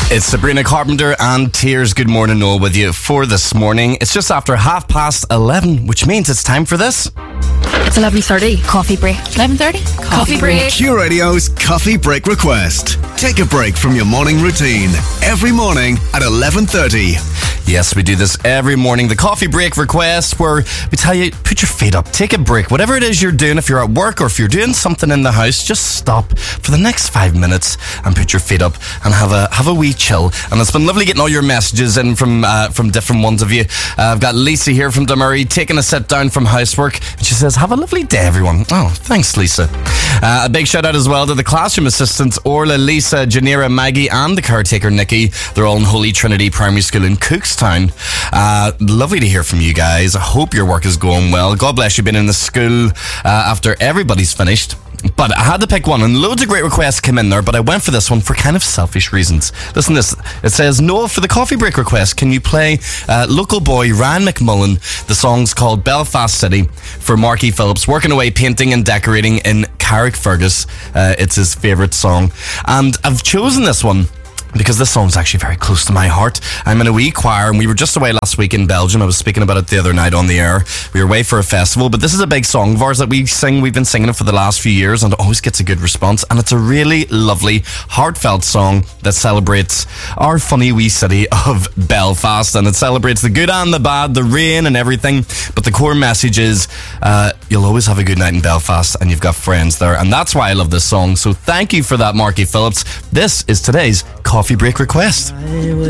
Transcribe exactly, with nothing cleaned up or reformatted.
It's Sabrina Carpenter and Tears. Good morning, Noel, with you for this morning. It's just after half past eleven, which means it's time for this. It's eleven thirty. Coffee break. eleven thirty. Coffee, Coffee break. Q Radio's Coffee Break Request. Take a break from your morning routine every morning at eleven thirty. Yes, we do this every morning. The Coffee Break Request, where we tell you, put your feet up, take a break. Whatever it is you're doing, if you're at work or if you're doing something in the house, just stop for the next five minutes and put your feet up and have a have a wee chill. And it's been lovely getting all your messages in from uh, from different ones of you. Uh, I've got Lisa here from Dunmurray taking a sit down from housework, and she says, have a lovely day, everyone. Oh, thanks, Lisa. Uh, a big shout out as well to the classroom assistants, Orla, Lisa, Janira, Maggie, and the caretaker, Nikki. They're all in Holy Trinity Primary School in Cookstown. Uh, lovely to hear from you guys. I hope your work is going well. God bless you being in the school uh, after everybody's finished. But I had to pick one, and loads of great requests came in there, but I went for this one for kind of selfish reasons. Listen to this. It says, Noel, for the coffee break request, can you play uh, local boy Ryan McMullen? The song's called Belfast City for Marky Phillips, working away painting and decorating in Carrickfergus. Uh, it's his favourite song. And I've chosen this one because this song's actually very close to my heart. I'm in a wee choir, and we were just away last week in Belgium. I was speaking about it the other night on the air. We were away for a festival, but this is a big song of ours that we sing. We've been singing it for the last few years, and it always gets a good response. And it's a really lovely, heartfelt song that celebrates our funny wee city of Belfast, and it celebrates the good and the bad, the rain and everything. But the core message is uh, you'll always have a good night in Belfast, and you've got friends there. And that's why I love this song. So thank you for that, Marky Phillips. This is today's Coffee Break Request.